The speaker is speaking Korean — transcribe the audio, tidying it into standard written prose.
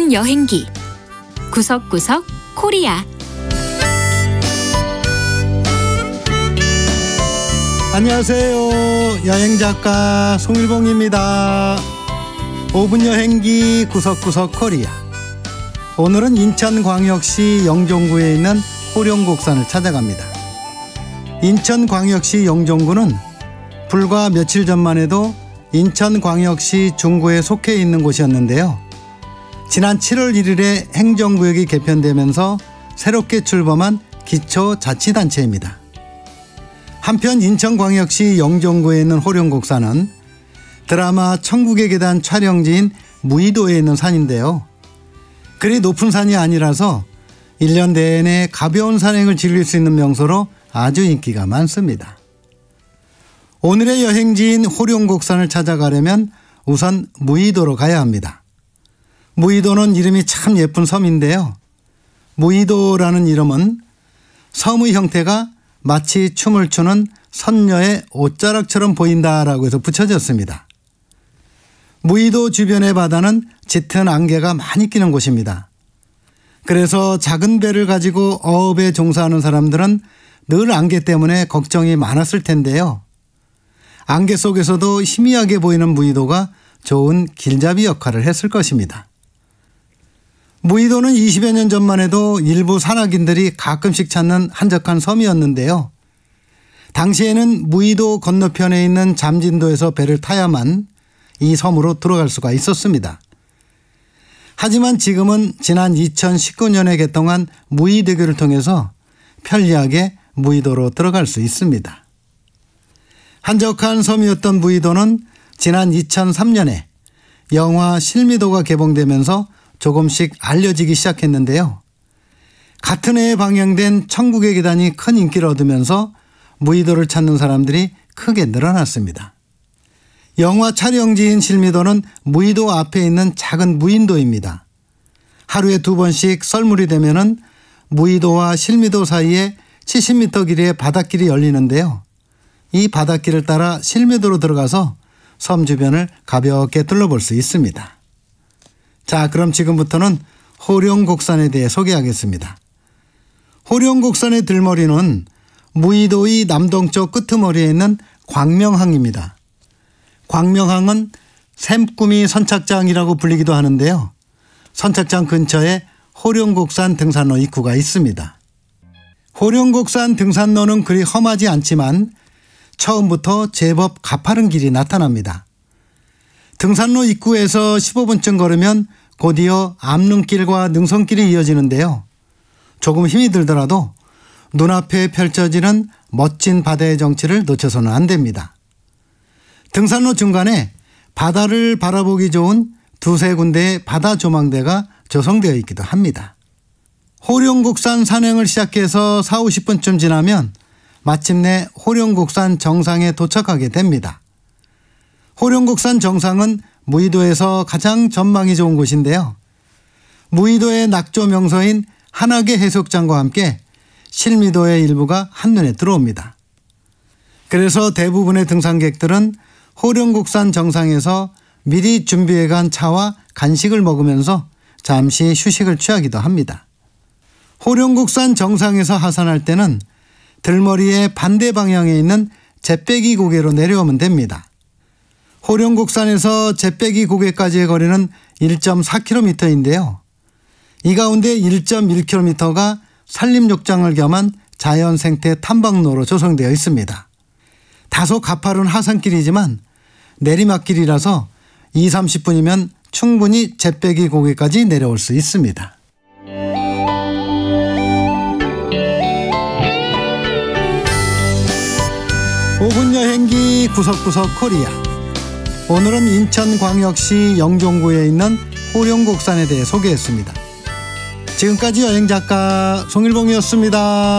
5분 여행기 구석구석 코리아. 안녕하세요. 여행작가 송일봉입니다. 5분 여행기 구석구석 코리아. 오늘은 인천광역시 영종구에 있는 호령곡산을 찾아갑니다. 인천광역시 영종구는 불과 며칠 전만 해도 인천광역시 중구에 속해 있는 곳이었는데요. 지난 7월 1일에 행정구역이 개편되면서 새롭게 출범한 기초자치단체입니다. 한편 인천광역시 영종구에 있는 호령곡산은 드라마 천국의 계단 촬영지인 무의도에 있는 산인데요. 그리 높은 산이 아니라서 1년 내내 가벼운 산행을 즐길 수 있는 명소로 아주 인기가 많습니다. 오늘의 여행지인 호령곡산을 찾아가려면 우선 무의도로 가야 합니다. 무의도는 이름이 참 예쁜 섬인데요. 무의도라는 이름은 섬의 형태가 마치 춤을 추는 선녀의 옷자락처럼 보인다라고 해서 붙여졌습니다. 무의도 주변의 바다는 짙은 안개가 많이 끼는 곳입니다. 그래서 작은 배를 가지고 어업에 종사하는 사람들은 늘 안개 때문에 걱정이 많았을 텐데요. 안개 속에서도 희미하게 보이는 무의도가 좋은 길잡이 역할을 했을 것입니다. 무의도는 20여 년 전만 해도 일부 산악인들이 가끔씩 찾는 한적한 섬이었는데요. 당시에는 무의도 건너편에 있는 잠진도에서 배를 타야만 이 섬으로 들어갈 수가 있었습니다. 하지만 지금은 지난 2019년에 개통한 무의대교를 통해서 편리하게 무의도로 들어갈 수 있습니다. 한적한 섬이었던 무의도는 지난 2003년에 영화 실미도가 개봉되면서 조금씩 알려지기 시작했는데요. 같은 해에 방영된 천국의 계단이 큰 인기를 얻으면서 무의도를 찾는 사람들이 크게 늘어났습니다. 영화 촬영지인 실미도는 무의도 앞에 있는 작은 무인도입니다. 하루에 2번씩 썰물이 되면은 무의도와 실미도 사이에 70m 길이의 바닷길이 열리는데요. 이 바닷길을 따라 실미도로 들어가서 섬 주변을 가볍게 둘러볼 수 있습니다. 자, 그럼 지금부터는 호령곡산에 대해 소개하겠습니다. 호령곡산의 들머리는 무의도의 남동쪽 끄트머리에 있는 광명항입니다. 광명항은 샘꾸미 선착장이라고 불리기도 하는데요. 선착장 근처에 호령곡산 등산로 입구가 있습니다. 호령곡산 등산로는 그리 험하지 않지만 처음부터 제법 가파른 길이 나타납니다. 등산로 입구에서 15분쯤 걸으면 곧이어 암릉길과 능선길이 이어지는데요. 조금 힘이 들더라도 눈앞에 펼쳐지는 멋진 바다의 정취를 놓쳐서는 안 됩니다. 등산로 중간에 바다를 바라보기 좋은 2-3군데의 바다 조망대가 조성되어 있기도 합니다. 호령곡산 산행을 시작해서 40-50분쯤 지나면 마침내 호령곡산 정상에 도착하게 됩니다. 호령곡산 정상은 무의도에서 가장 전망이 좋은 곳인데요. 무의도의 낙조 명소인 한악의 해수욕장과 함께 실미도의 일부가 한눈에 들어옵니다. 그래서 대부분의 등산객들은 호령곡산 정상에서 미리 준비해간 차와 간식을 먹으면서 잠시 휴식을 취하기도 합니다. 호령곡산 정상에서 하산할 때는 들머리의 반대 방향에 있는 잿배기 고개로 내려오면 됩니다. 호령곡산에서 잿배기 고개까지의 거리는 1.4km인데요. 이 가운데 1.1km가 산림욕장을 겸한 자연생태 탐방로로 조성되어 있습니다. 다소 가파른 하산길이지만 내리막길이라서 20-30분이면 충분히 잿배기 고개까지 내려올 수 있습니다. 오분 여행기 구석구석 코리아. 오늘은 인천광역시 영종구에 있는 호령곡산에 대해 소개했습니다. 지금까지 여행작가 송일봉이었습니다.